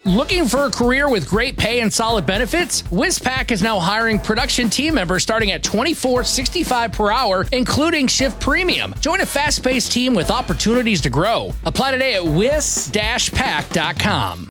Looking for a career with great pay and solid benefits? WizPack is now hiring production team members starting at $24.65 per hour, including shift premium. Join a fast-paced team with opportunities to grow. Apply today at wiz-pack.com.